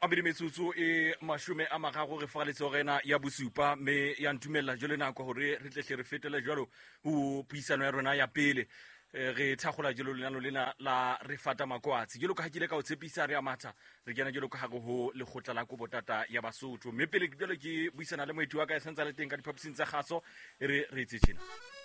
Abedi metsotso e mashume a magago re fagaletse rena ya bosupa me ya ntumella jole nako hore re tletle re fetele jalo ho puisano ya rona ya pele re thagola jelo lenano lena la re fata makwatsi jelo ka hakile ka o tshepisa re a matha re kena jelo ka hago ho lekgotla la kobotata ya Basotho mme pele jelo ke buisana le moeti wa ka e sentse le teng ka diphaposing tsa gaso re etse tjena.